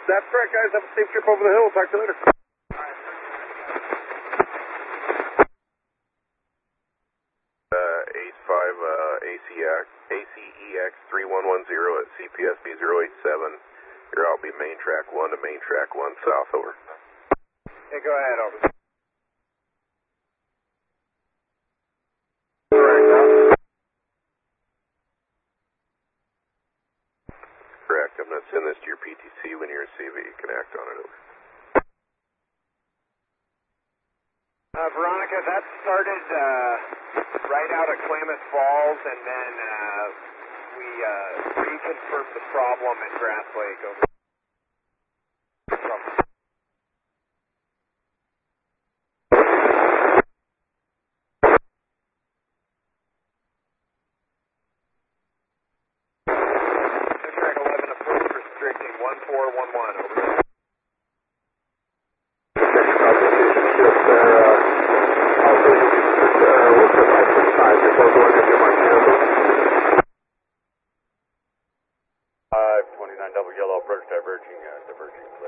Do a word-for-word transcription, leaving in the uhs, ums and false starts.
That's correct, guys. Have a safe trip over the hill. Talk to you later. Uh, eight five uh, A C X, A C E X three one one zero at C P S B zero eight seven. Here I'll be main track one to main track one south, over. Hey, go ahead, over. Correct. I'm going to send this to your P T C when you receive it. You can act on it, over. Uh, Veronica, that started uh, right out of Klamath Falls, and then uh, we uh, reconfirmed the problem at Grass Lake. Over. Track eleven, approach restricting one four one one, over. five twenty-nine double yellow approach diverging, uh, diverging.